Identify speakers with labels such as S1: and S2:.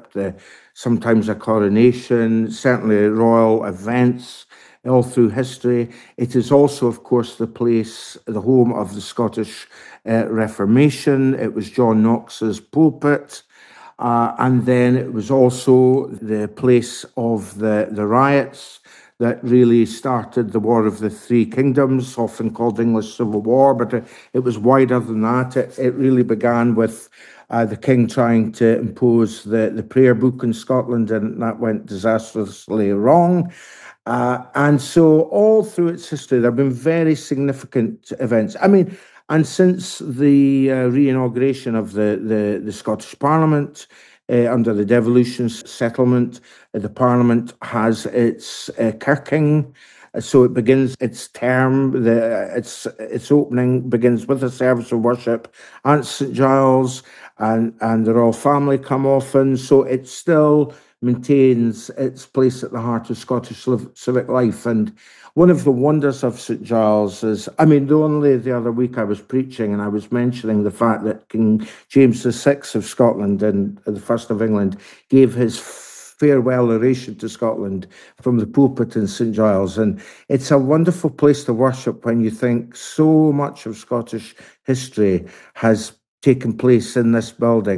S1: worship, sometimes a coronation, certainly royal events all through history. It is also, of course, the home of the Scottish Reformation. It was John Knox's pulpit. And then it was also the place of the riots that really started the War of the Three Kingdoms, often called English Civil War, but it was wider than that. It really began with the king trying to impose the prayer book in Scotland, and that went disastrously wrong. And so all through its history, there have been very significant events. I mean, and since the re-inauguration of the Scottish Parliament under the devolution settlement, the Parliament has its kirking. So it begins its term, its opening begins with a service of worship at St Giles, and the royal family come often. So it still maintains its place at the heart of Scottish civic life. And one of the wonders of St Giles is, I mean, only the other week I was preaching and I was mentioning the fact that King James VI of Scotland and the First of England gave his farewell oration to Scotland from the pulpit in St Giles. And it's a wonderful place to worship when you think so much of Scottish history has taken place in this building.